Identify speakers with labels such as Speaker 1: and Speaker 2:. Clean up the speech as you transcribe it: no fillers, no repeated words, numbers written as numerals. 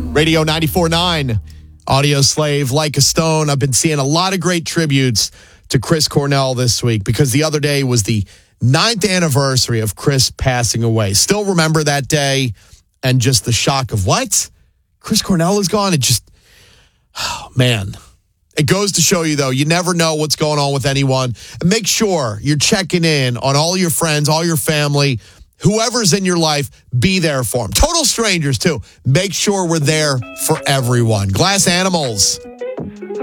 Speaker 1: Radio 94.9, Audio Slave, Like a Stone. I've been seeing a lot of great tributes to Chris Cornell this week because the other day was the 9th anniversary of Chris passing away. Still remember that day and just the shock of what? Chris Cornell is gone? It just, oh, man. It goes to show you, though, you never know what's going on with anyone. And make sure you're checking in on all your friends, all your family, whoever's in your life, be there for them. Total strangers, too. Make sure we're there for everyone. Glass Animals.